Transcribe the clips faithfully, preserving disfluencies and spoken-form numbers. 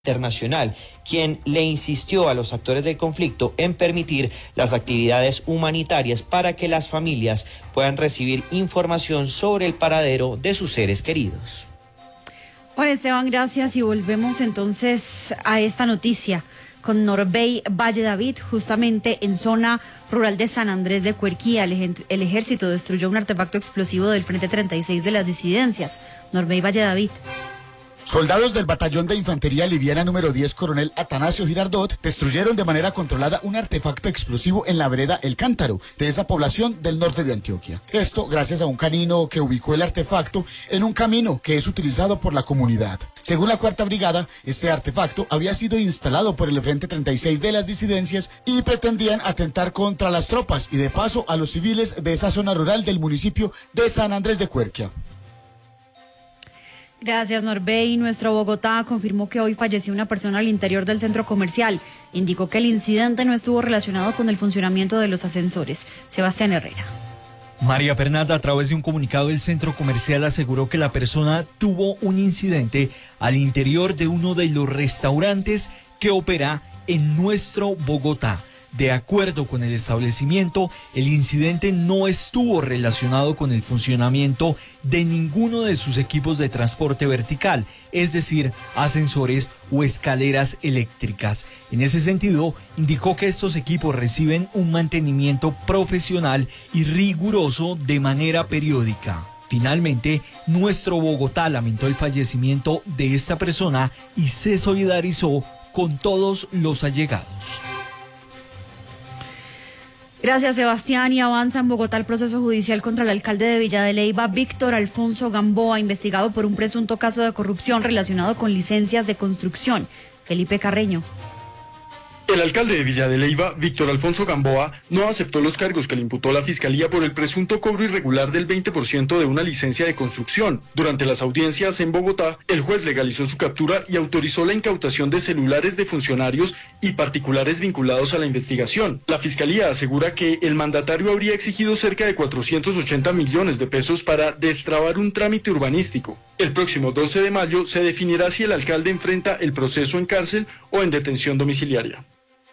internacional, quien le insistió a los actores del conflicto en permitir las actividades humanitarias para que las familias puedan recibir información sobre el paradero de sus seres queridos. Juan Esteban, gracias, y volvemos entonces a esta noticia con Norbey Valle David, justamente en zona rural de San Andrés de Cuerquía. El, ej- el ejército destruyó un artefacto explosivo del Frente treinta y seis de las disidencias. Norbey Valle David. Soldados del batallón de infantería liviana número diez, coronel Atanasio Girardot, destruyeron de manera controlada un artefacto explosivo en la vereda El Cántaro de esa población del norte de Antioquia. Esto gracias a un canino que ubicó el artefacto en un camino que es utilizado por la comunidad. Según la cuarta brigada, este artefacto había sido instalado por el Frente treinta y seis de las disidencias y pretendían atentar contra las tropas y de paso a los civiles de esa zona rural del municipio de San Andrés de Cuerquía. Gracias, Norbey. Nuestro Bogotá confirmó que hoy falleció una persona al interior del centro comercial. Indicó que el incidente no estuvo relacionado con el funcionamiento de los ascensores. Sebastián Herrera. María Fernanda, a través de un comunicado del centro comercial, aseguró que la persona tuvo un incidente al interior de uno de los restaurantes que opera en nuestro Bogotá. De acuerdo con el establecimiento, el incidente no estuvo relacionado con el funcionamiento de ninguno de sus equipos de transporte vertical, es decir, ascensores o escaleras eléctricas. En ese sentido, indicó que estos equipos reciben un mantenimiento profesional y riguroso de manera periódica. Finalmente, nuestro Bogotá lamentó el fallecimiento de esta persona y se solidarizó con todos los allegados. Gracias, Sebastián. Y avanza en Bogotá el proceso judicial contra el alcalde de Villa de Leyva, Víctor Alfonso Gamboa, investigado por un presunto caso de corrupción relacionado con licencias de construcción. Felipe Carreño. El alcalde de Villa de Leyva, Víctor Alfonso Gamboa, no aceptó los cargos que le imputó la Fiscalía por el presunto cobro irregular del veinte por ciento de una licencia de construcción. Durante las audiencias en Bogotá, el juez legalizó su captura y autorizó la incautación de celulares de funcionarios y particulares vinculados a la investigación. La Fiscalía asegura que el mandatario habría exigido cerca de cuatrocientos ochenta millones de pesos para destrabar un trámite urbanístico. El próximo doce de mayo se definirá si el alcalde enfrenta el proceso en cárcel o en detención domiciliaria.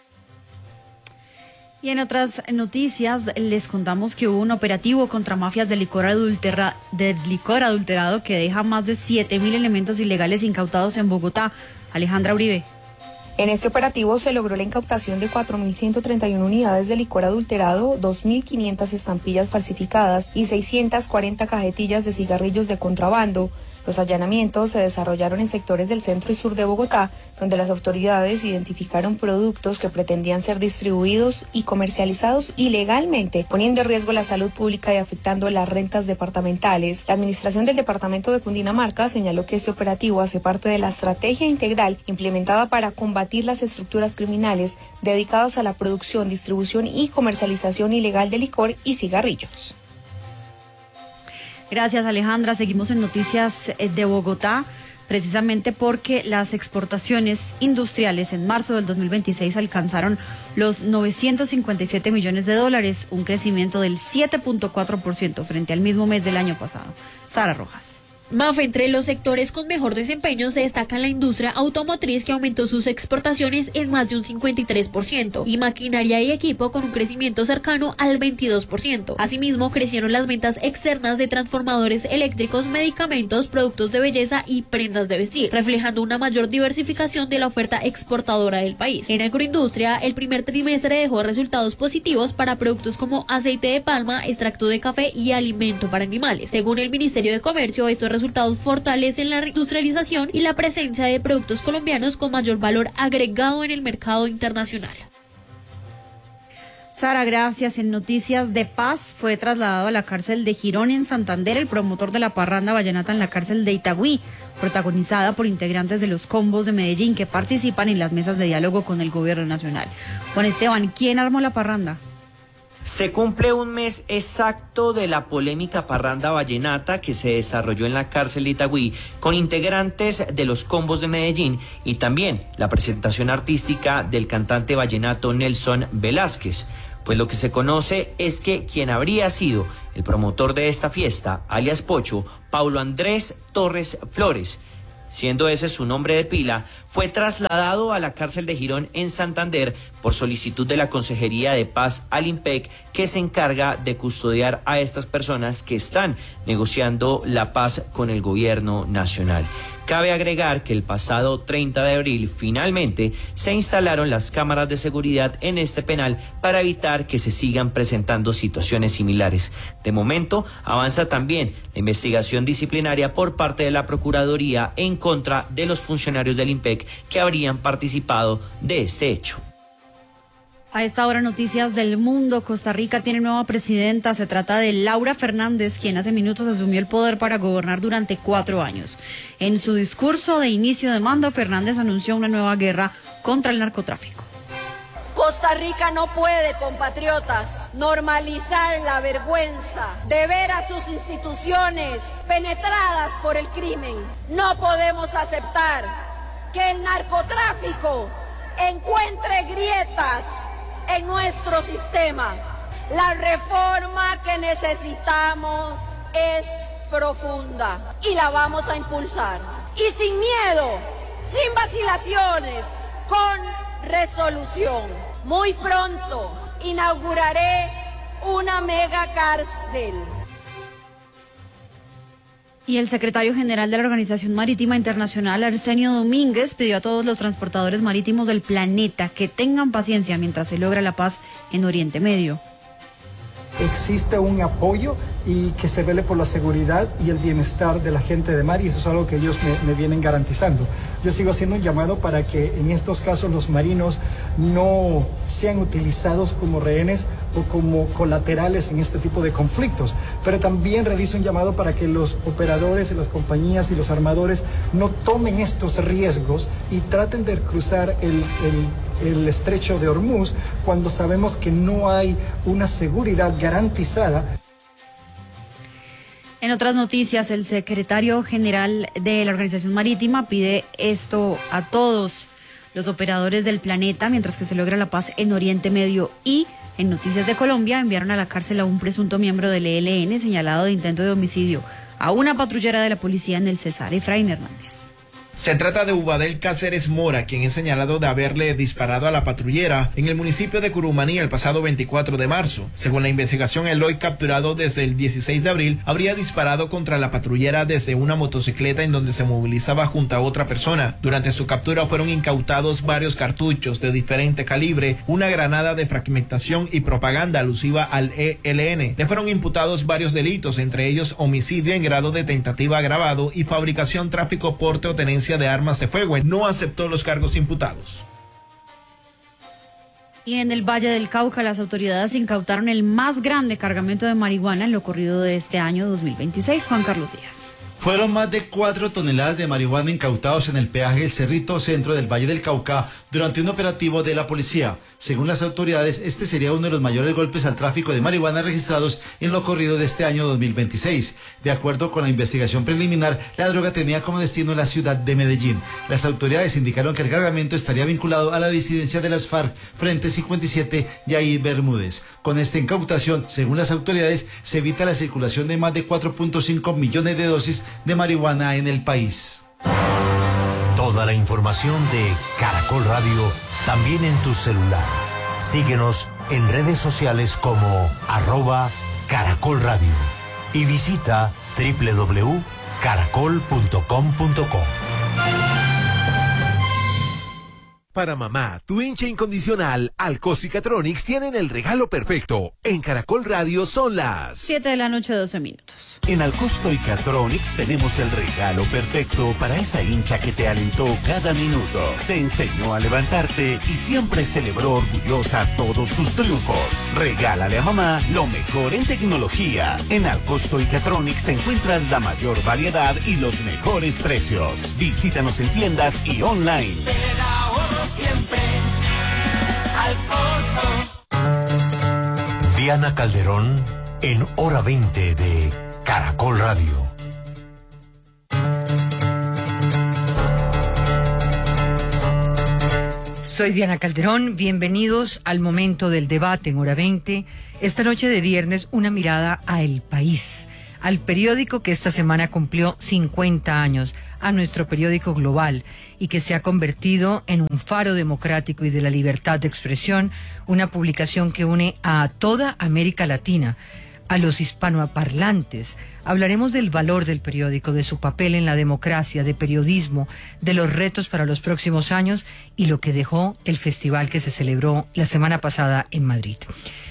Y en otras noticias les contamos que hubo un operativo contra mafias de licor, adultera, de licor adulterado que deja más de siete mil elementos ilegales incautados en Bogotá. Alejandra Uribe. En este operativo se logró la incautación de cuatro mil ciento treinta y una unidades de licor adulterado, dos mil quinientas estampillas falsificadas y seiscientas cuarenta cajetillas de cigarrillos de contrabando. Los allanamientos se desarrollaron en sectores del centro y sur de Bogotá, donde las autoridades identificaron productos que pretendían ser distribuidos y comercializados ilegalmente, poniendo en riesgo la salud pública y afectando las rentas departamentales. La administración del departamento de Cundinamarca señaló que este operativo hace parte de la estrategia integral implementada para combatir las estructuras criminales dedicadas a la producción, distribución y comercialización ilegal de licor y cigarrillos. Gracias, Alejandra. Seguimos en noticias de Bogotá, precisamente porque las exportaciones industriales en marzo del dos mil veintiséis alcanzaron los novecientos cincuenta y siete millones de dólares, un crecimiento del siete punto cuatro por ciento frente al mismo mes del año pasado. Sara Rojas. Mafe, entre los sectores con mejor desempeño se destaca la industria automotriz, que aumentó sus exportaciones en más de un cincuenta y tres por ciento, y maquinaria y equipo con un crecimiento cercano al veintidós por ciento. Asimismo, crecieron las ventas externas de transformadores eléctricos, medicamentos, productos de belleza y prendas de vestir, reflejando una mayor diversificación de la oferta exportadora del país. En agroindustria, el primer trimestre dejó resultados positivos para productos como aceite de palma, extracto de café y alimento para animales. Según el Ministerio de Comercio, estos resultados fortalecen la reindustrialización y la presencia de productos colombianos con mayor valor agregado en el mercado internacional. Sara, gracias. En noticias de paz, fue trasladado a la cárcel de Girón en Santander el promotor de la parranda vallenata en la cárcel de Itagüí, protagonizada por integrantes de los combos de Medellín que participan en las mesas de diálogo con el gobierno nacional. Juan Esteban, ¿quién armó la parranda? Se cumple un mes exacto de la polémica parranda vallenata que se desarrolló en la cárcel de Itagüí con integrantes de los combos de Medellín y también la presentación artística del cantante vallenato Nelson Velázquez. Pues lo que se conoce es que quien habría sido el promotor de esta fiesta, alias Pocho, Paulo Andrés Torres Flores, siendo ese su nombre de pila, fue trasladado a la cárcel de Girón en Santander por solicitud de la Consejería de Paz al IMPEC, que se encarga de custodiar a estas personas que están negociando la paz con el gobierno nacional. Cabe agregar que el pasado treinta de abril finalmente se instalaron las cámaras de seguridad en este penal para evitar que se sigan presentando situaciones similares. De momento avanza también la investigación disciplinaria por parte de la Procuraduría en contra de los funcionarios del IMPEC que habrían participado de este hecho. A esta hora, noticias del mundo. Costa Rica tiene nueva presidenta. Se trata de Laura Fernández, quien hace minutos asumió el poder para gobernar durante cuatro años. En su discurso de inicio de mando, Fernández anunció una nueva guerra contra el narcotráfico. Costa Rica no puede, compatriotas, normalizar la vergüenza de ver a sus instituciones penetradas por el crimen. No podemos aceptar que el narcotráfico encuentre grietas en nuestro sistema. La reforma que necesitamos es profunda y la vamos a impulsar. Y sin miedo, sin vacilaciones, con resolución. Muy pronto inauguraré una mega cárcel. Y el secretario general de la Organización Marítima Internacional, Arsenio Domínguez, pidió a todos los transportadores marítimos del planeta que tengan paciencia mientras se logra la paz en Oriente Medio. Existe un apoyo y que se vele por la seguridad y el bienestar de la gente de mar, y eso es algo que ellos me, me vienen garantizando. Yo sigo haciendo un llamado para que en estos casos los marinos no sean utilizados como rehenes o como colaterales en este tipo de conflictos, pero también realizo un llamado para que los operadores y las compañías y los armadores no tomen estos riesgos y traten de cruzar el, el, el estrecho de Hormuz cuando sabemos que no hay una seguridad garantizada. En otras noticias, el secretario general de la Organización Marítima pide esto a todos los operadores del planeta mientras que se logra la paz en Oriente Medio. Y en Noticias de Colombia, enviaron a la cárcel a un presunto miembro del E L N señalado de intento de homicidio a una patrullera de la policía en el Cesar. Efraín Hernández. Se trata de Ubadel Cáceres Mora, quien es señalado de haberle disparado a la patrullera en el municipio de Curumaní el pasado veinticuatro de marzo. Según la investigación, el hoy capturado desde el dieciséis de abril habría disparado contra la patrullera desde una motocicleta en donde se movilizaba junto a otra persona. Durante su captura fueron incautados varios cartuchos de diferente calibre, una granada de fragmentación y propaganda alusiva al E L N. Le fueron imputados varios delitos, entre ellos homicidio en grado de tentativa agravado y fabricación, tráfico, porte o tenencia de armas de fuego. No aceptó los cargos imputados. Y en el Valle del Cauca, las autoridades incautaron el más grande cargamento de marihuana en lo corrido de este año dos mil veintiséis. Juan Carlos Díaz. Fueron más de cuatro toneladas de marihuana incautados en el peaje El Cerrito Centro del Valle del Cauca durante un operativo de la policía. Según las autoridades, este sería uno de los mayores golpes al tráfico de marihuana registrados en lo corrido de este año dos mil veintiséis. De acuerdo con la investigación preliminar, la droga tenía como destino la ciudad de Medellín. Las autoridades indicaron que el cargamento estaría vinculado a la disidencia de las FARC Frente cincuenta y siete Yair Bermúdez. Con esta incautación, según las autoridades, se evita la circulación de más de cuatro punto cinco millones de dosis de marihuana en el país. Toda la información de Caracol Radio también en tu celular. Síguenos en redes sociales como arroba Caracol Radio y visita doble u doble u doble u punto caracol punto com punto co. Para mamá, tu hincha incondicional, Alcos y Catronics tienen el regalo perfecto. En Caracol Radio son las siete de la noche, doce minutos. En Alcosto y Catronics tenemos el regalo perfecto para esa hincha que te alentó cada minuto, te enseñó a levantarte y siempre celebró orgullosa todos tus triunfos. Regálale a mamá lo mejor en tecnología. En Alcosto y Catronics encuentras la mayor variedad y los mejores precios. Visítanos en tiendas y online. Siempre al costo. Diana Calderón en Hora veinte de Caracol Radio. Soy Diana Calderón, bienvenidos al momento del debate en Hora veinte. Esta noche de viernes, una mirada a El País, al periódico que esta semana cumplió cincuenta años, a nuestro periódico global y que se ha convertido en un faro democrático y de la libertad de expresión, una publicación que une a toda América Latina, a los hispanoparlantes. Hablaremos del valor del periódico, de su papel en la democracia, de periodismo, de los retos para los próximos años y lo que dejó el festival que se celebró la semana pasada en Madrid.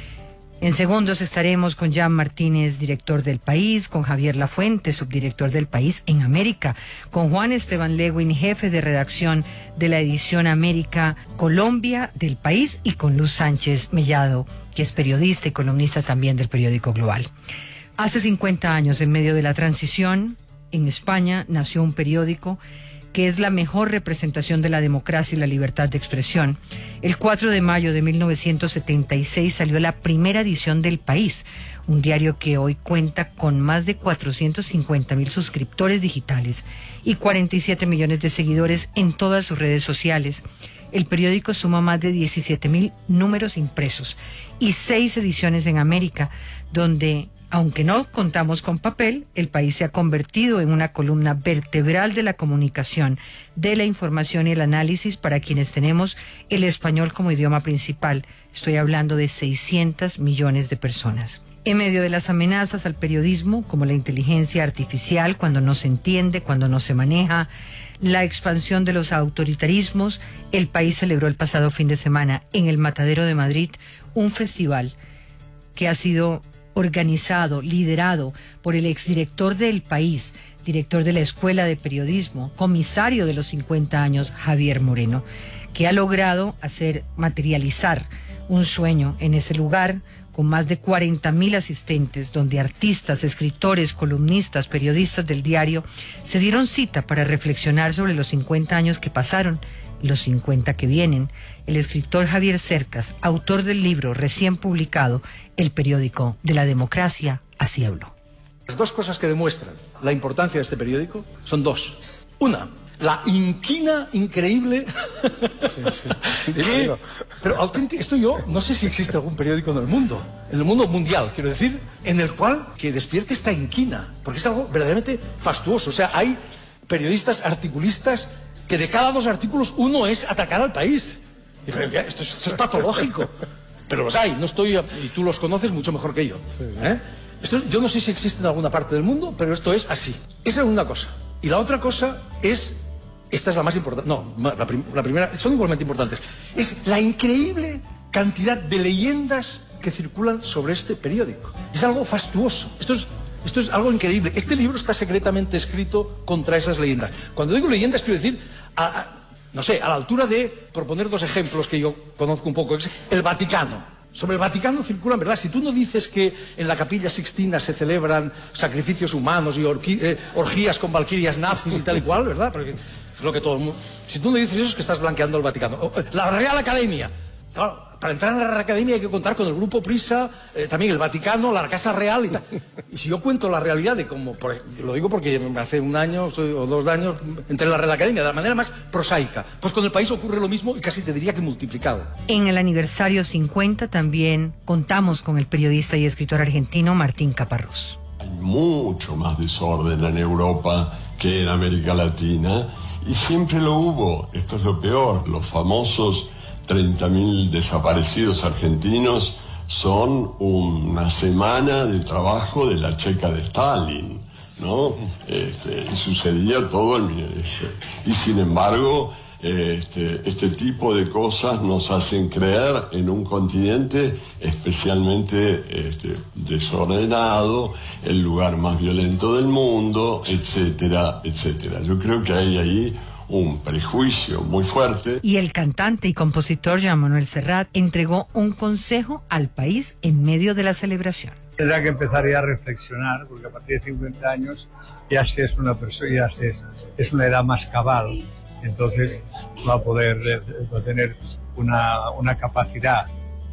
En segundos estaremos con Jan Martínez, director del País, con Javier Lafuente, subdirector del País en América, con Juan Esteban Lewin, jefe de redacción de la edición América Colombia del País, y con Luz Sánchez Mellado, que es periodista y columnista también del periódico Global. Hace cincuenta años, en medio de la transición, en España nació un periódico que es la mejor representación de la democracia y la libertad de expresión. El cuatro de mayo de mil novecientos setenta y seis salió la primera edición del País, un diario que hoy cuenta con más de cuatrocientos cincuenta mil suscriptores digitales y cuarenta y siete millones de seguidores en todas sus redes sociales. El periódico suma más de diecisiete mil números impresos y seis ediciones en América, donde, aunque no contamos con papel, el País se ha convertido en una columna vertebral de la comunicación, de la información y el análisis para quienes tenemos el español como idioma principal. Estoy hablando de seiscientos millones de personas. En medio de las amenazas al periodismo, como la inteligencia artificial, cuando no se entiende, cuando no se maneja, la expansión de los autoritarismos, el País celebró el pasado fin de semana en el Matadero de Madrid un festival que ha sido organizado, liderado por el exdirector del País, director de la Escuela de Periodismo, comisario de los cincuenta años, Javier Moreno, que ha logrado hacer materializar un sueño en ese lugar con más de cuarenta mil asistentes, donde artistas, escritores, columnistas, periodistas del diario se dieron cita para reflexionar sobre los cincuenta años que pasaron y los cincuenta que vienen. El escritor Javier Cercas, autor del libro recién publicado, El periódico de la democracia, así habló. Las dos cosas que demuestran la importancia de este periódico son dos. Una, la inquina increíble. Sí, sí. que, pero auténtico, esto yo no sé si existe algún periódico en el mundo, en el mundo mundial, quiero decir, en el cual que despierte esta inquina, porque es algo verdaderamente fastuoso. O sea, hay periodistas, articulistas, que de cada dos artículos uno es atacar al país. Y, pero, esto, es, esto es patológico. Pero los hay, no estoy, y tú los conoces mucho mejor que yo. ¿eh? Esto, yo no sé si existe en alguna parte del mundo, pero esto es así. Esa es una cosa. Y la otra cosa es, esta es la más importante, no, la, prim, la primera, son igualmente importantes, es la increíble cantidad de leyendas que circulan sobre este periódico. Es algo fastuoso. Esto es, esto es algo increíble. Este libro está secretamente escrito contra esas leyendas. Cuando digo leyendas, quiero decir, a, a, no sé, a la altura de, por poner dos ejemplos que yo conozco un poco, es el Vaticano. Sobre el Vaticano circulan, ¿verdad? Si tú no dices que en la Capilla Sixtina se celebran sacrificios humanos y orqui, eh, orgías con valquirias nazis y tal y cual, ¿verdad? Porque es lo que todo el mundo... Si tú no dices eso es que estás blanqueando el Vaticano. La Real Academia. Claro, para entrar en la Real Academia hay que contar con el Grupo Prisa, eh, también el Vaticano, la Casa Real y tal. Y si yo cuento la realidad de cómo, por, lo digo porque hace un año o dos años entré en la Real Academia de la manera más prosaica, pues con el País ocurre lo mismo y casi te diría que multiplicado. En el aniversario cincuenta también contamos con el periodista y escritor argentino Martín Caparrós. Hay mucho más desorden en Europa que en América Latina y siempre lo hubo. Esto es lo peor, los famosos treinta mil desaparecidos argentinos son una semana de trabajo de la checa de Stalin, ¿no? Este, y sucedía todo el... Este, y sin embargo, este, este tipo de cosas nos hacen creer en un continente especialmente este, desordenado, el lugar más violento del mundo, etcétera, etcétera. Yo creo que hay ahí un prejuicio muy fuerte. Y el cantante y compositor Joan Manuel Serrat entregó un consejo al país en medio de la celebración. Tendrá que empezar ya a reflexionar, porque a partir de cincuenta años ya se es una persona, ya se es, es una edad más cabal. Entonces va a poder va a tener una, una capacidad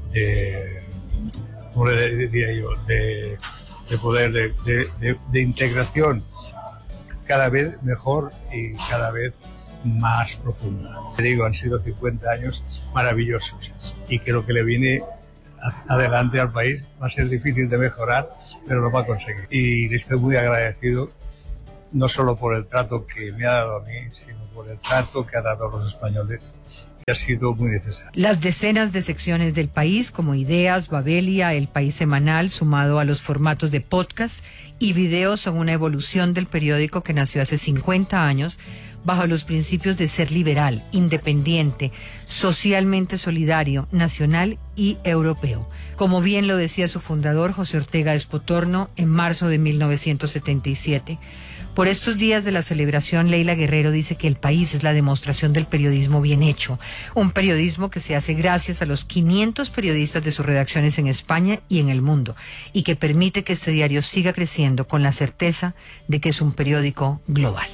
de, ¿cómo le diría yo?, de, de poder, de, de, de, de integración cada vez mejor y cada vez más profunda. Te digo, han sido cincuenta años maravillosos y que lo que le viene adelante al país va a ser difícil de mejorar, pero lo va a conseguir. Y le estoy muy agradecido no solo por el trato que me ha dado a mí, sino por el trato que ha dado a los españoles, que ha sido muy necesario. Las decenas de secciones del país, como Ideas, Babelia, El País Semanal, sumado a los formatos de podcast y videos, son una evolución del periódico que nació hace cincuenta años bajo los principios de ser liberal, independiente, socialmente solidario, nacional y europeo. Como bien lo decía su fundador, José Ortega Espotorno, en marzo de mil novecientos setenta y siete. Por estos días de la celebración, Leila Guerrero dice que El País es la demostración del periodismo bien hecho, un periodismo que se hace gracias a los quinientos periodistas de sus redacciones en España y en el mundo, y que permite que este diario siga creciendo con la certeza de que es un periódico global.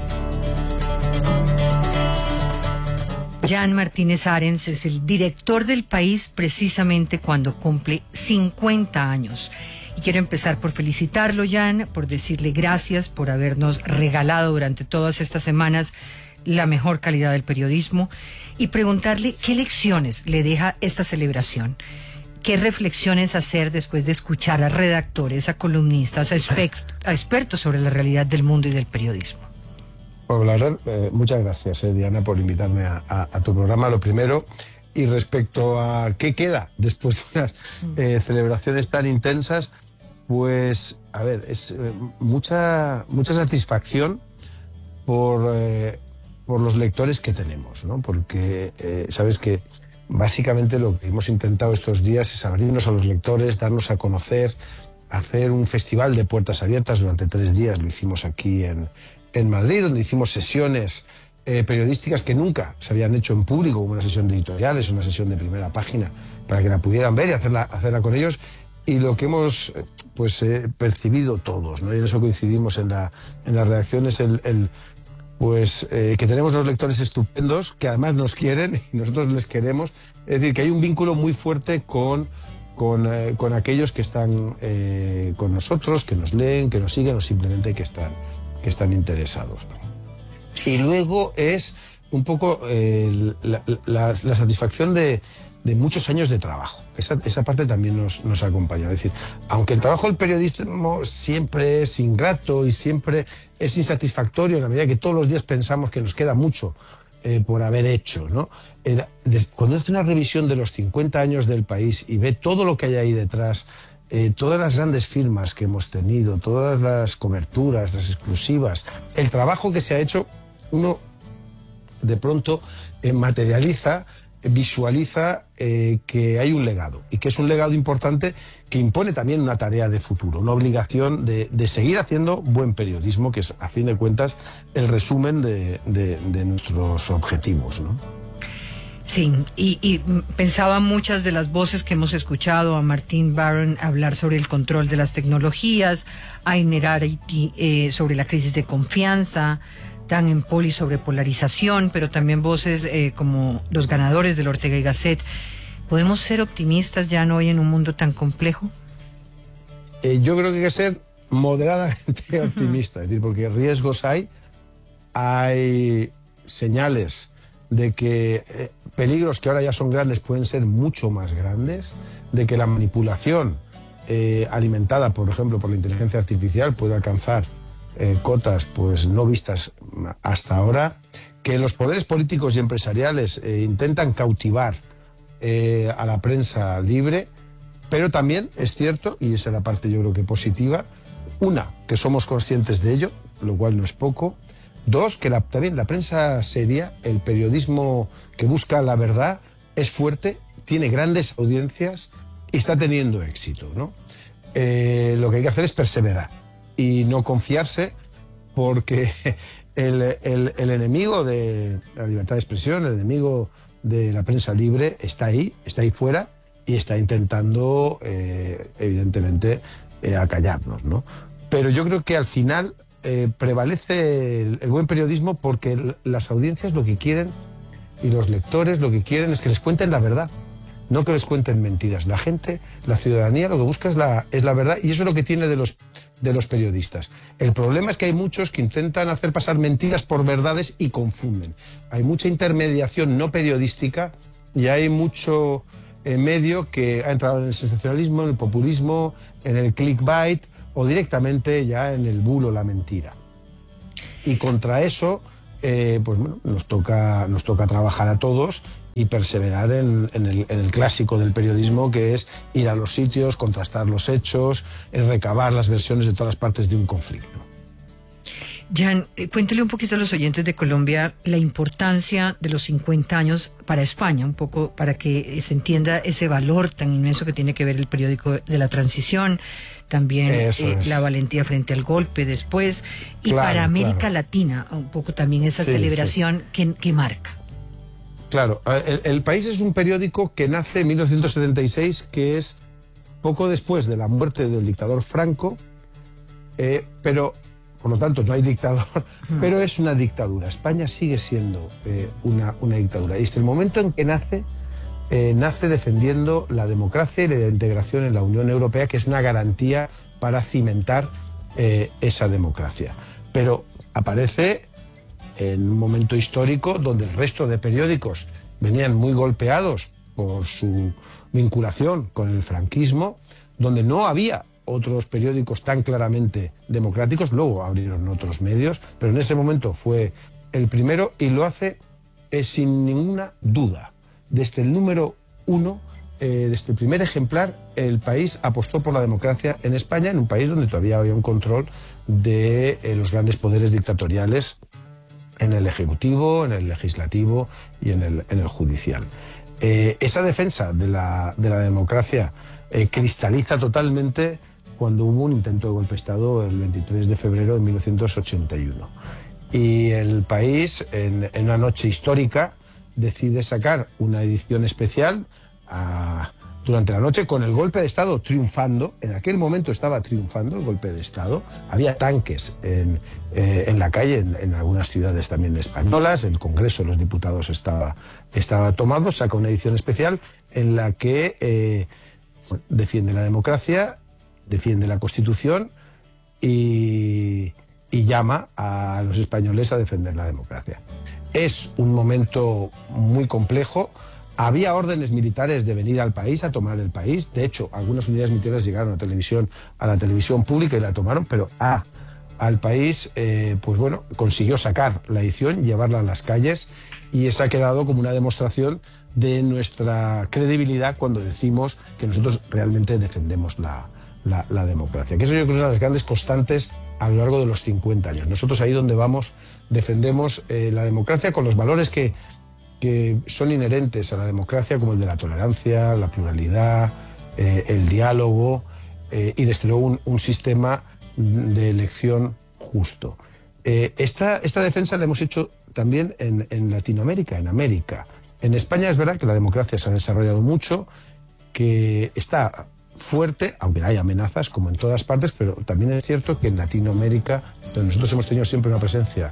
Jan Martínez Arens es el director del País precisamente cuando cumple cincuenta años. Y quiero empezar por felicitarlo, Jan, por decirle gracias por habernos regalado durante todas estas semanas la mejor calidad del periodismo y preguntarle qué lecciones le deja esta celebración. ¿Qué reflexiones hacer después de escuchar a redactores, a columnistas, a, expert- a expertos sobre la realidad del mundo y del periodismo? Bueno, la verdad, eh, muchas gracias, eh, Diana, por invitarme a, a, a tu programa, lo primero. Y respecto a qué queda después de unas eh, celebraciones tan intensas, pues, a ver, es eh, mucha, mucha satisfacción por, eh, por los lectores que tenemos, ¿no? Porque, eh, sabes que básicamente lo que hemos intentado estos días es abrirnos a los lectores, darnos a conocer, hacer un festival de puertas abiertas durante tres días. Lo hicimos aquí en... en Madrid, donde hicimos sesiones eh, periodísticas que nunca se habían hecho en público, como una sesión de editoriales, una sesión de primera página, para que la pudieran ver y hacerla, hacerla con ellos. Y lo que hemos pues eh, percibido todos, ¿no? Y en eso coincidimos en la, en la redacción, es el, el pues eh, que tenemos los lectores estupendos, que además nos quieren y nosotros les queremos. Es decir, que hay un vínculo muy fuerte con, con, eh, con aquellos que están eh, con nosotros, que nos leen, que nos siguen o simplemente que están que están interesados. Y luego es un poco eh, la, la, la satisfacción de, de muchos años de trabajo. Esa, esa parte también nos, nos acompaña. Es decir, aunque el trabajo del periodismo siempre es ingrato y siempre es insatisfactorio, en la medida que todos los días pensamos que nos queda mucho eh, por haber hecho, ¿no? Era, de, cuando hace una revisión de los cincuenta años del País y ve todo lo que hay ahí detrás, Eh, todas las grandes firmas que hemos tenido, todas las coberturas, las exclusivas, el trabajo que se ha hecho, uno de pronto eh, materializa, eh, visualiza eh, que hay un legado, y que es un legado importante que impone también una tarea de futuro, una obligación de, de seguir haciendo buen periodismo, que es, a fin de cuentas, el resumen de, de, de nuestros objetivos, ¿no? Sí, y, y pensaba muchas de las voces que hemos escuchado, a Martín Barron hablar sobre el control de las tecnologías, a Inerarity eh, sobre la crisis de confianza, Dan Empoli sobre polarización, pero también voces eh, como los ganadores del Ortega y Gasset. ¿Podemos ser optimistas ya no hoy en un mundo tan complejo? Eh, yo creo que hay que ser moderadamente optimistas, es decir, porque riesgos hay, hay señales de que eh, peligros que ahora ya son grandes pueden ser mucho más grandes, de que la manipulación eh, alimentada, por ejemplo, por la inteligencia artificial puede alcanzar eh, cotas pues no vistas hasta ahora, que los poderes políticos y empresariales eh, intentan cautivar eh, a la prensa libre, pero también es cierto, y esa es la parte yo creo que positiva, una, que somos conscientes de ello, lo cual no es poco. Dos, que la, también la prensa seria, el periodismo que busca la verdad, es fuerte, tiene grandes audiencias y está teniendo éxito, ¿no? Eh, lo que hay que hacer es perseverar y no confiarse, porque el, el, el enemigo de la libertad de expresión, el enemigo de la prensa libre está ahí, está ahí fuera y está intentando, eh, evidentemente, eh, acallarnos, ¿no? Pero yo creo que al final Eh, prevalece el, el buen periodismo, porque el, las audiencias lo que quieren y los lectores lo que quieren es que les cuenten la verdad, no que les cuenten mentiras. La gente, la ciudadanía lo que busca es la, es la verdad, y eso es lo que tiene de los, de los periodistas. El problema es que hay muchos que intentan hacer pasar mentiras por verdades y confunden. Hay mucha intermediación no periodística y hay mucho eh, medio que ha entrado en el sensacionalismo, en el populismo, en el clickbait, o directamente ya en el bulo, la mentira. Y contra eso, eh, pues bueno, nos toca, nos toca trabajar a todos y perseverar en, en, el, en el clásico del periodismo, que es ir a los sitios, contrastar los hechos, recabar las versiones de todas las partes de un conflicto. Jan, eh, cuéntele un poquito a los oyentes de Colombia la importancia de los cincuenta años para España, un poco para que se entienda ese valor tan inmenso que tiene que ver el periódico de la transición, también eh, la valentía frente al golpe después, y claro, para América claro. Latina, un poco también esa sí, celebración sí. Que, que marca. Claro, el, el País es un periódico que nace en mil novecientos setenta y seis, que es poco después de la muerte del dictador Franco, eh, pero por lo tanto no hay dictador, hmm. pero es una dictadura. España sigue siendo eh, una, una dictadura. Y desde el momento en que nace, eh, nace defendiendo la democracia y la integración en la Unión Europea, que es una garantía para cimentar eh, esa democracia. Pero aparece en un momento histórico donde el resto de periódicos venían muy golpeados por su vinculación con el franquismo, donde no había otros periódicos tan claramente democráticos. Luego abrieron otros medios, pero en ese momento fue el primero, y lo hace eh, sin ninguna duda. Desde el número uno, eh, desde el primer ejemplar, el País apostó por la democracia en España, en un país donde todavía había un control de eh, los grandes poderes dictatoriales en el Ejecutivo, en el Legislativo y en el, en el Judicial. Eh, esa defensa de la, de la democracia eh, cristaliza totalmente cuando hubo un intento de golpe de Estado el veintitrés de febrero de mil novecientos ochenta y uno. Y el País, en, en una noche histórica, decide sacar una edición especial a, durante la noche, con el golpe de Estado triunfando. En aquel momento estaba triunfando el golpe de Estado. Había tanques en, eh, en la calle, en, en algunas ciudades también españolas. El Congreso de los Diputados estaba, estaba tomado. Saca una edición especial en la que eh, defiende la democracia, defiende la Constitución y, y llama a los españoles a defender la democracia. Es un momento muy complejo. Había órdenes militares de venir al país, a tomar el país. De hecho, algunas unidades militares llegaron a, televisión, a la televisión pública y la tomaron, pero ah, al país, eh, pues bueno, consiguió sacar la edición, llevarla a las calles, y esa ha quedado como una demostración de nuestra credibilidad cuando decimos que nosotros realmente defendemos la, la, la democracia. Que eso yo creo que es una de las grandes constantes a lo largo de los cincuenta años. Nosotros ahí donde vamos defendemos eh, la democracia con los valores que que son inherentes a la democracia, como el de la tolerancia, la pluralidad, eh, el diálogo eh, y desde luego un, un sistema de elección justo. Eh, esta, esta defensa la hemos hecho también en, en Latinoamérica, en América. En España es verdad que la democracia se ha desarrollado mucho, que está fuerte, aunque hay amenazas como en todas partes, pero también es cierto que en Latinoamérica, donde nosotros hemos tenido siempre una presencia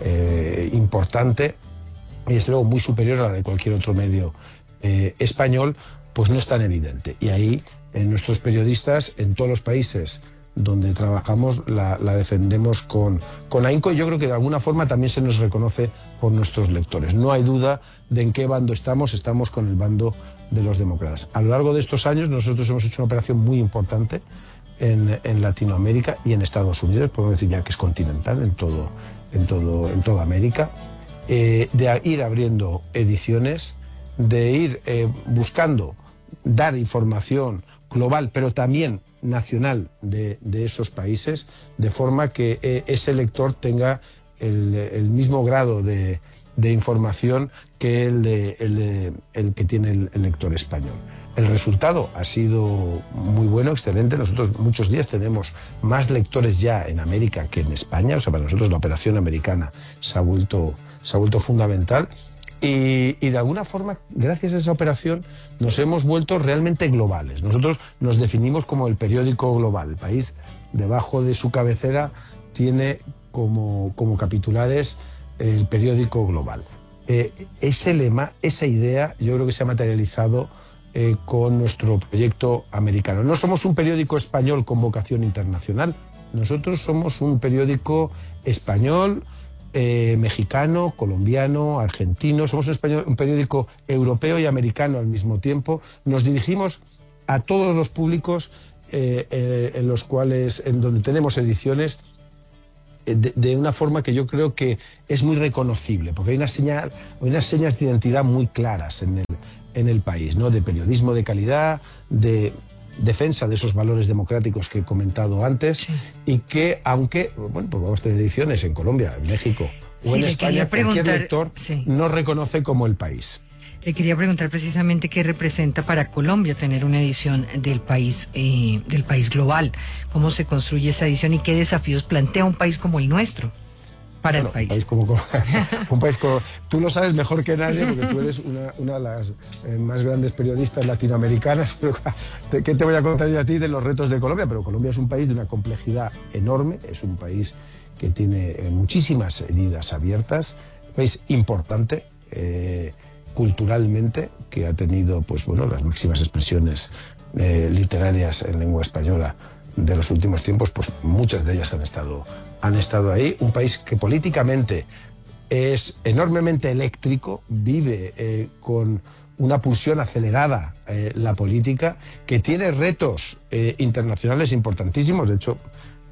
eh, importante, y desde luego muy superior a la de cualquier otro medio eh, español, pues no es tan evidente. Y ahí en nuestros periodistas, en todos los países donde trabajamos, la, la defendemos con, con ahínco, y yo creo que de alguna forma también se nos reconoce por nuestros lectores. No hay duda de en qué bando estamos, estamos con el bando de los demócratas. A lo largo de estos años nosotros hemos hecho una operación muy importante en, en Latinoamérica y en Estados Unidos, podemos decir ya que es continental, en, todo, en, todo, en toda América. Eh, de ir abriendo ediciones, de ir eh, buscando dar información global, pero también nacional de, de esos países, de forma que eh, ese lector tenga el, el mismo grado de, de información que el, de, el, de, el que tiene el, el lector español. El resultado ha sido muy bueno, excelente. Nosotros muchos días tenemos más lectores ya en América que en España. O sea, para nosotros la operación americana se ha vuelto, se ha vuelto fundamental. Y, y de alguna forma, gracias a esa operación, nos hemos vuelto realmente globales. Nosotros nos definimos como el periódico global. El País, debajo de su cabecera, tiene como, como capitulares el periódico global. Eh, ese lema, esa idea, yo creo que se ha materializado Eh, con nuestro proyecto americano. No somos un periódico español con vocación internacional, nosotros somos un periódico español, eh, mexicano, colombiano, argentino, somos un, español, un periódico europeo y americano al mismo tiempo. Nos dirigimos a todos los públicos eh, eh, en los cuales, en donde tenemos ediciones, de, de una forma que yo creo que es muy reconocible, porque hay una señal, hay unas señas de identidad muy claras en el, en el país, ¿no? De periodismo de calidad, de defensa de esos valores democráticos que he comentado antes, sí. Y que, aunque, bueno, pues vamos a tener ediciones en Colombia, en México o sí, en España, cualquier lector sí. nos reconoce como el país. Le quería preguntar precisamente qué representa para Colombia tener una edición del país, eh, del país global, cómo se construye esa edición y qué desafíos plantea un país como el nuestro para bueno, el país. país como, un país como, tú lo sabes mejor que nadie porque tú eres una, una de las eh, más grandes periodistas latinoamericanas. ¿Qué te voy a contar yo a ti de los retos de Colombia? Pero Colombia es un país de una complejidad enorme, es un país que tiene eh, muchísimas heridas abiertas, un país importante, eh, culturalmente, que ha tenido pues bueno las máximas expresiones eh, literarias en lengua española de los últimos tiempos, pues muchas de ellas han estado han estado ahí. Un país que políticamente es enormemente eléctrico, vive eh, con una pulsión acelerada eh, la política, que tiene retos eh, internacionales importantísimos. De hecho,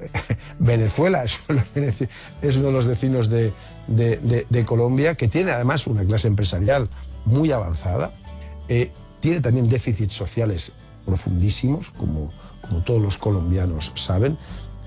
Venezuela es uno de los vecinos de, de, de, de Colombia, que tiene además una clase empresarial muy avanzada, eh, tiene también déficits sociales profundísimos, como, como todos los colombianos saben,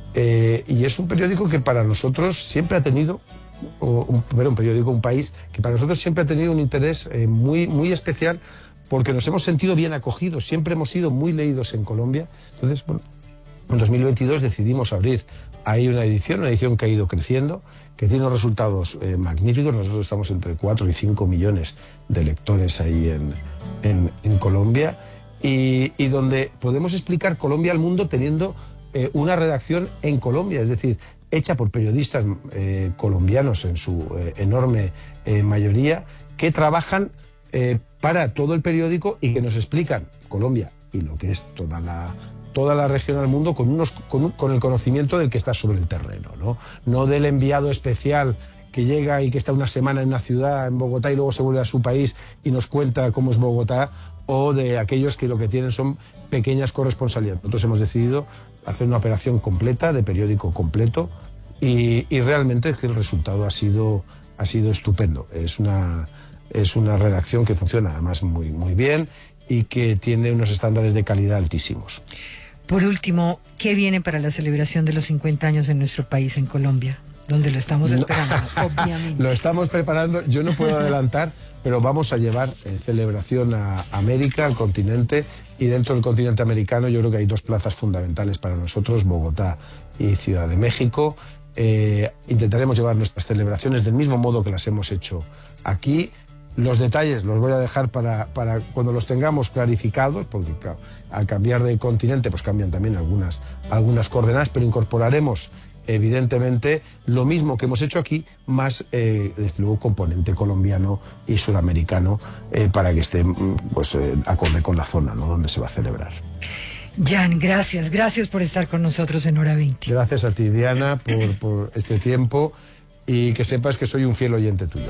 eh, y es un periódico que para nosotros siempre ha tenido, o un, un periódico, un país que para nosotros siempre ha tenido un interés eh, muy, muy especial, porque nos hemos sentido bien acogidos, siempre hemos sido muy leídos en Colombia. Entonces, bueno, en dos mil veintidós decidimos abrir ahí una edición, una edición que ha ido creciendo, que tiene unos resultados eh, magníficos. Nosotros estamos entre cuatro y cinco millones de lectores ahí en, en, en Colombia, y, y donde podemos explicar Colombia al mundo teniendo eh, una redacción en Colombia, es decir, hecha por periodistas eh, colombianos en su eh, enorme eh, mayoría, que trabajan eh, para todo el periódico y que nos explican Colombia y lo que es toda la... toda la región al mundo con, unos, con, un, con el conocimiento del que está sobre el terreno, ¿no? No del enviado especial que llega y que está una semana en una ciudad, en Bogotá, y luego se vuelve a su país y nos cuenta cómo es Bogotá, o de aquellos que lo que tienen son pequeñas corresponsalías. Nosotros hemos decidido hacer una operación completa, de periódico completo, y, y realmente el resultado ha sido, ha sido estupendo. Es una, es una redacción que funciona además muy, muy bien y que tiene unos estándares de calidad altísimos. Por último, ¿qué viene para la celebración de los cincuenta años en nuestro país, en Colombia? Donde lo estamos esperando, no. Obviamente. Lo estamos preparando, yo no puedo adelantar, pero vamos a llevar eh, celebración a América, al continente, y dentro del continente americano yo creo que hay dos plazas fundamentales para nosotros, Bogotá y Ciudad de México. Eh, intentaremos llevar nuestras celebraciones del mismo modo que las hemos hecho aquí. Los detalles los voy a dejar para, para cuando los tengamos clarificados, porque claro, al cambiar de continente pues cambian también algunas, algunas coordenadas, pero incorporaremos evidentemente lo mismo que hemos hecho aquí, más eh, desde luego componente colombiano y sudamericano, eh, para que esté pues eh, acorde con la zona, ¿no?, donde se va a celebrar. Jan, gracias, gracias por estar con nosotros en Hora veinte. Gracias a ti, Diana, por, por este tiempo, y que sepas que soy un fiel oyente tuyo.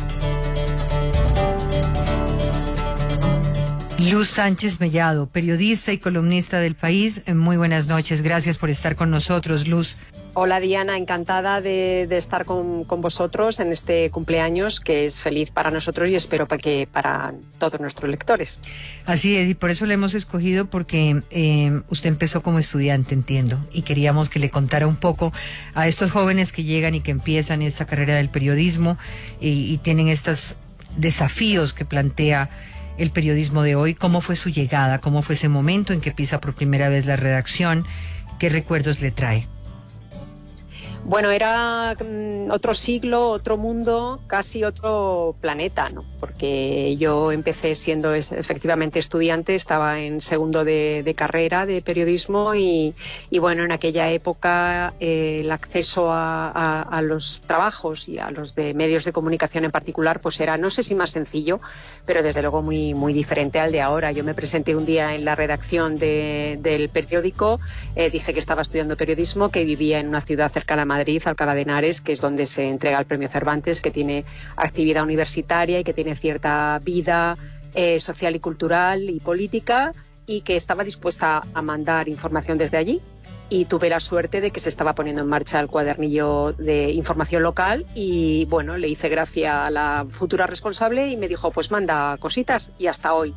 Luz Sánchez Mellado, periodista y columnista del País. Muy buenas noches, gracias por estar con nosotros, Luz. Hola Diana, encantada de, de estar con, con vosotros en este cumpleaños, que es feliz para nosotros y espero para que para todos nuestros lectores. Así es, y por eso le hemos escogido, porque eh, usted empezó como estudiante, entiendo, y queríamos que le contara un poco a estos jóvenes que llegan y que empiezan esta carrera del periodismo y, y tienen estos desafíos que plantea el periodismo de hoy. ¿Cómo fue su llegada? ¿Cómo fue ese momento en que pisa por primera vez la redacción? ¿Qué recuerdos le trae? Bueno, era mm, otro siglo, otro mundo, casi otro planeta, ¿no? Porque yo empecé siendo es, efectivamente estudiante, estaba en segundo de, de carrera de periodismo y, y bueno, en aquella época eh, el acceso a, a, a los trabajos y a los de medios de comunicación en particular, pues era, no sé si más sencillo, pero desde luego muy, muy diferente al de ahora. Yo me presenté un día en la redacción de, del periódico, eh, dije que estaba estudiando periodismo, que vivía en una ciudad cercana a Madrid, Alcalá de Henares, que es donde se entrega el premio Cervantes, que tiene actividad universitaria y que tiene cierta vida eh, social y cultural y política, y que estaba dispuesta a mandar información desde allí. y tuve la suerte de que se estaba poniendo en marcha el cuadernillo de información local y bueno, le hice gracia a la futura responsable y me dijo, pues manda cositas y hasta hoy.